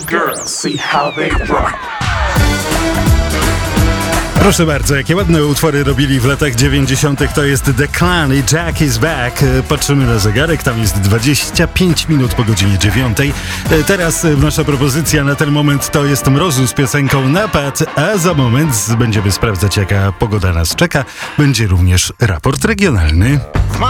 girls, see how they rock. Proszę bardzo, jakie ładne utwory robili w latach 90. To jest The Clan i Jack is Back. Patrzymy na zegarek, tam jest 25 minut po godzinie 9. Teraz nasza propozycja na ten moment to jest Mrozu z piosenką Napad, a za moment będziemy sprawdzać, jaka pogoda nas czeka. Będzie również raport regionalny.